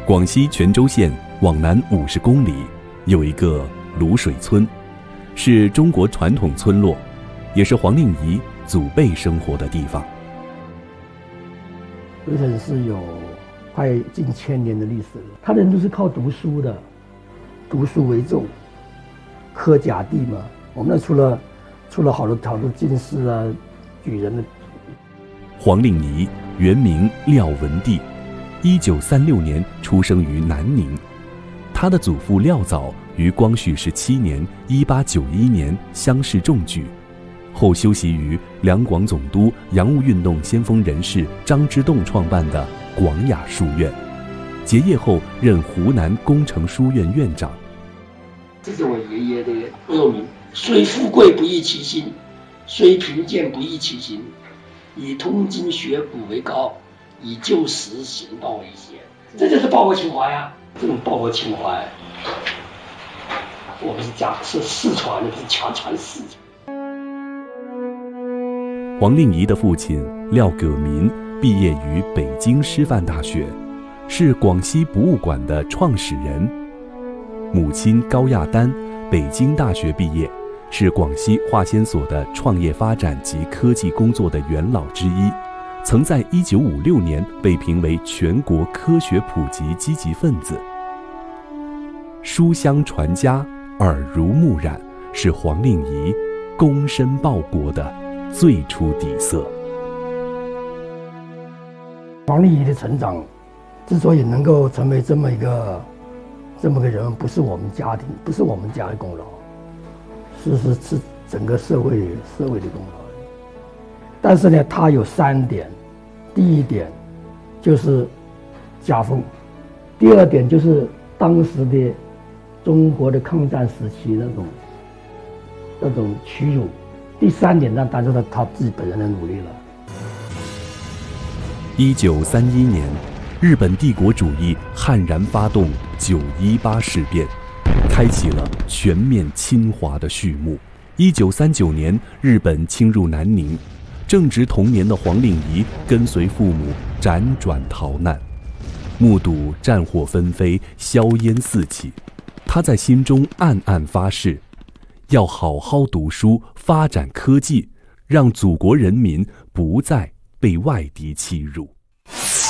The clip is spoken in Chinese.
广西全州县往南50公里有一个卤水村，是中国传统村落，也是黄令仪祖辈生活的地方。 潍城是有快近1000年的历史了，他人都是靠读书的，读书为重，科甲第嘛。我们那出了好多进士啊、举人的。 黄令仪原名廖文帝，1936年出生于南宁。他的祖父廖藻于光绪17年1891年乡试中举，后修习于两广总督洋务运动先锋人士张之洞创办的广雅书院，结业后任湖南工程书院院长。 这是我爷爷的恶名：虽富贵不易其心，虽贫贱不易其行，以通经学古为高，以旧时行道为先。这就是报国情怀啊！这种报国情怀，我们是世传的，不是传世。 黄令仪的父亲廖葛民毕业于北京师范大学，是广西博物馆的创始人。母亲高亚丹北京大学毕业，是广西化纤所的创业发展及科技工作的元老之一，曾在1956年被评为全国科学普及积极分子。书香传家，耳濡目染，是黄令仪躬身报国的最初底色。 黄令仪的成长之所以能够成为这么个人，不是我们家庭，不是我们家的功劳，是整个社会的功劳。但是呢，他有3点：第一点就是家风，第二点就是当时的中国的抗战时期那种屈辱，第3点呢，当然是他自己本人的努力了。 1931年，日本帝国主义悍然发动9·18事变，开启了全面侵华的序幕。1939年，日本侵入南宁，正值童年的黄令仪跟随父母辗转逃难，目睹战火纷飞，硝烟四起，他在心中暗暗发誓，要好好读书，发展科技，让祖国人民不再被外敌欺辱。